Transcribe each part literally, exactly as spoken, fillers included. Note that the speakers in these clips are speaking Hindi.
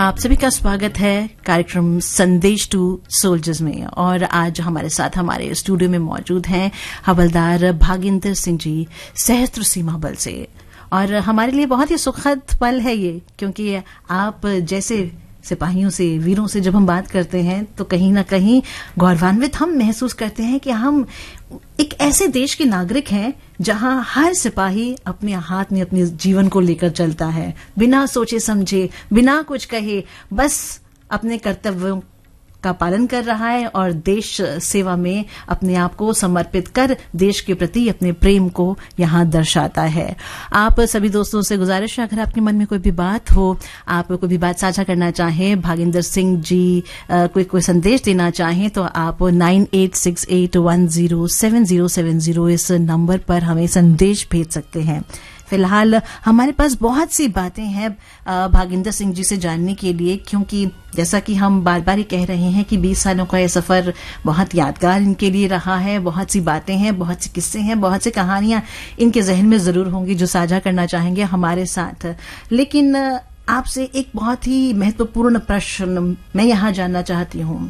आप सभी का स्वागत है कार्यक्रम संदेश टू सोल्जर्स में। और आज हमारे साथ हमारे स्टूडियो में मौजूद हैं हवलदार भागेंद्र सिंह जी, सशस्त्र सीमा बल से। और हमारे लिए बहुत ही सुखद पल है ये, क्योंकि आप जैसे सिपाहियों से, वीरों से जब हम बात करते हैं तो कहीं ना कहीं गौरवान्वित हम महसूस करते हैं कि हम एक ऐसे देश के नागरिक हैं जहां हर सिपाही अपने हाथ में अपने जीवन को लेकर चलता है, बिना सोचे समझे, बिना कुछ कहे, बस अपने कर्तव्यों का पालन कर रहा है और देश सेवा में अपने आप को समर्पित कर देश के प्रति अपने प्रेम को यहां दर्शाता है। आप सभी दोस्तों से गुजारिश है, अगर आपके मन में कोई भी बात हो, आप कोई भी बात साझा करना चाहें, भागेंद्र सिंह जी आ, कोई कोई संदेश देना चाहें, तो आप nine eight six eight one zero seven zero seven zero इस नंबर पर हमें संदेश भेज सकते हैं। फिलहाल हमारे पास बहुत सी बातें हैं भागेंद्र सिंह जी से जानने के लिए, क्योंकि जैसा कि हम बार बार ही कह रहे हैं कि बीस सालों का ये सफर बहुत यादगार इनके लिए रहा है। बहुत सी बातें हैं, बहुत से किस्से हैं, बहुत सी कहानियां इनके जहन में जरूर होंगी जो साझा करना चाहेंगे हमारे साथ। लेकिन आपसे एक बहुत ही महत्वपूर्ण प्रश्न मैं यहां जानना चाहती हूं।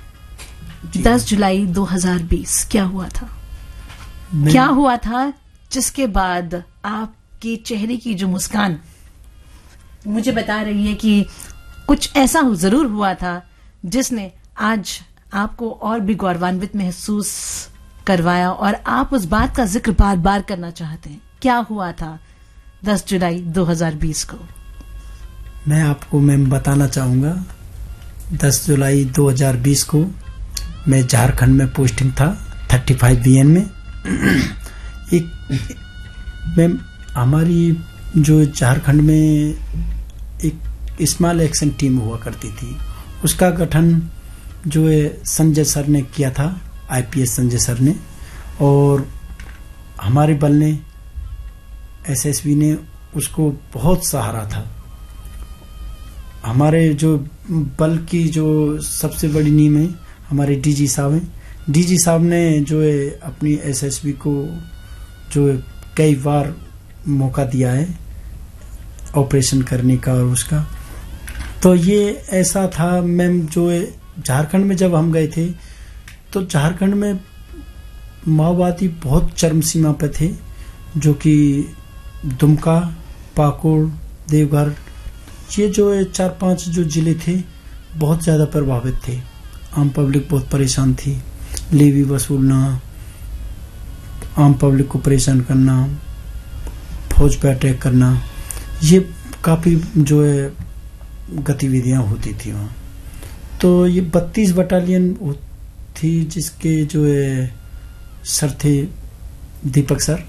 दस जुलाई दो हज़ार बीस क्या हुआ था? क्या हुआ था जिसके बाद आप कि चेहरे की जो मुस्कान मुझे बता रही है कि कुछ ऐसा जरूर हुआ था जिसने आज आपको और भी गौरवान्वित महसूस करवाया और आप उस बात का जिक्र बार बार करना चाहते हैं। क्या हुआ था दस जुलाई दो हज़ार बीस को? मैं आपको मैम बताना चाहूंगा, दस जुलाई दो हज़ार बीस को मैं झारखंड में पोस्टिंग था पैंतीस बी एन में। एक मैम हमारी जो झारखंड में एक स्मॉल एक्शन टीम हुआ करती थी, उसका गठन जो है संजय सर ने किया था, आईपीएस संजय सर ने, और हमारे बल ने, एसएसबी ने उसको बहुत सहारा था। हमारे जो बल की जो सबसे बड़ी नींव है हमारे डीजी साहब हैं। डीजी साहब ने जो है अपनी एसएसबी को जो है कई बार मौका दिया है ऑपरेशन करने का और उसका। तो ये ऐसा था मैम, जो झारखंड में जब हम गए थे तो झारखंड में माओवादी बहुत चरम सीमा पे थे, जो कि दुमका, पाकुड़, देवघर, ये जो है चार पांच जो जिले थे बहुत ज्यादा प्रभावित थे। आम पब्लिक बहुत परेशान थी, लेवी वसूलना, आम पब्लिक को परेशान करना, फौज पे अटैक करना, ये काफी जो है गतिविधियां होती थी वहाँ। तो ये बत्तीस बटालियन थी जिसके जो है सर थे दीपक सर,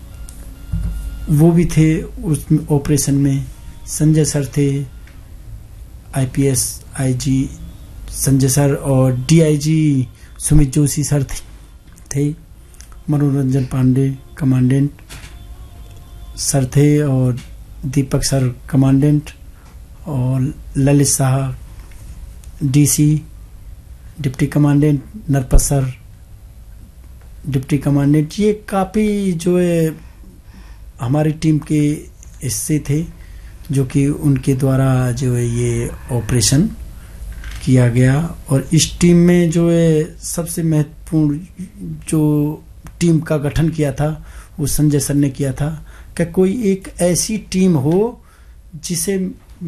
वो भी थे उस ऑपरेशन में। संजय सर थे, आईपीएस आईजी संजय सर, और डीआईजी सुमित जोशी सर थे, थे। मनोरंजन पांडे कमांडेंट सर थे, और दीपक सर कमांडेंट, और Lalit Shah DC deputy commandant, Narpat sir deputy commandant. ये काफी जो है हमारी टीम के हिस्से थे, जो कि उनके द्वारा जो है ये ऑपरेशन किया गया। और इस टीम में जो है सबसे महत्वपूर्ण जो टीम का गठन किया था वो संजय सर ने किया था कि कोई एक ऐसी टीम हो जिसे